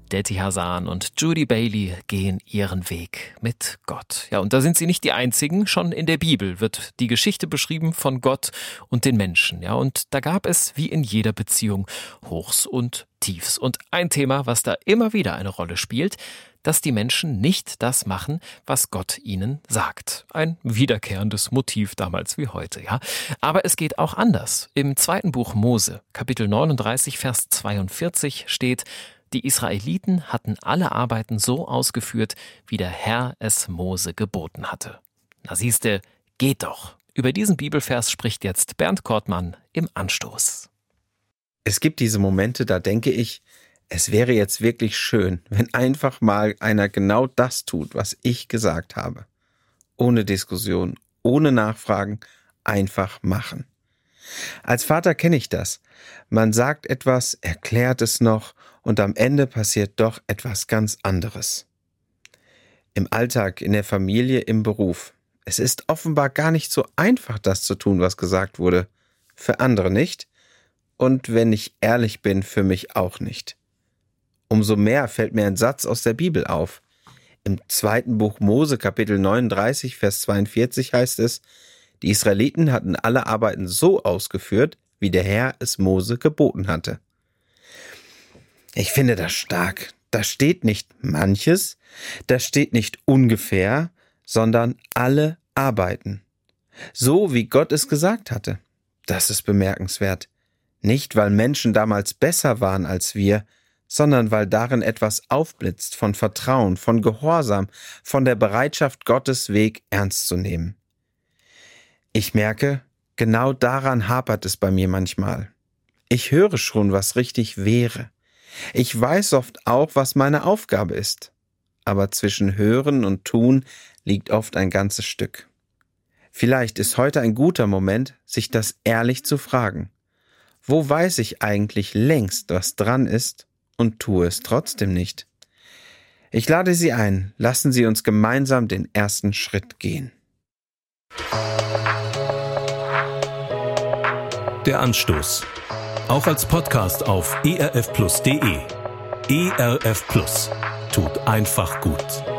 Detti Hasan und Judy Bailey gehen ihren Weg mit Gott. Ja, und da sind sie nicht die Einzigen. Schon in der Bibel wird die Geschichte beschrieben von Gott und den Menschen. Ja, und da gab es, wie in jeder Beziehung, Hochs und Tiefs. Und ein Thema, was da immer wieder eine Rolle spielt, dass die Menschen nicht das machen, was Gott ihnen sagt. Ein wiederkehrendes Motiv damals wie heute, ja. Aber es geht auch anders. Im 2. Buch Mose, Kapitel 39, Vers 42 steht: Die Israeliten hatten alle Arbeiten so ausgeführt, wie der Herr es Mose geboten hatte. Na siehste, geht doch. Über diesen Bibelvers spricht jetzt Bernd Kortmann im Anstoß. Es gibt diese Momente, da denke ich, es wäre jetzt wirklich schön, wenn einfach mal einer genau das tut, was ich gesagt habe. Ohne Diskussion, ohne Nachfragen, einfach machen. Als Vater kenne ich das. Man sagt etwas, erklärt es noch und am Ende passiert doch etwas ganz anderes. Im Alltag, in der Familie, im Beruf. Es ist offenbar gar nicht so einfach, das zu tun, was gesagt wurde. Für andere nicht. Und wenn ich ehrlich bin, für mich auch nicht. Umso mehr fällt mir ein Satz aus der Bibel auf. Im 2. Buch Mose, Kapitel 39, Vers 42 heißt es: Die Israeliten hatten alle Arbeiten so ausgeführt, wie der Herr es Mose geboten hatte. Ich finde das stark. Da steht nicht manches, da steht nicht ungefähr, sondern alle Arbeiten. So, wie Gott es gesagt hatte. Das ist bemerkenswert. Nicht, weil Menschen damals besser waren als wir, sondern weil darin etwas aufblitzt von Vertrauen, von Gehorsam, von der Bereitschaft, Gottes Weg ernst zu nehmen. Ich merke, genau daran hapert es bei mir manchmal. Ich höre schon, was richtig wäre. Ich weiß oft auch, was meine Aufgabe ist. Aber zwischen Hören und Tun liegt oft ein ganzes Stück. Vielleicht ist heute ein guter Moment, sich das ehrlich zu fragen. Wo weiß ich eigentlich längst, was dran ist, und tue es trotzdem nicht? Ich lade Sie ein, lassen Sie uns gemeinsam den ersten Schritt gehen. Der Anstoß. Auch als Podcast auf erfplus.de. ERF Plus. Tut einfach gut.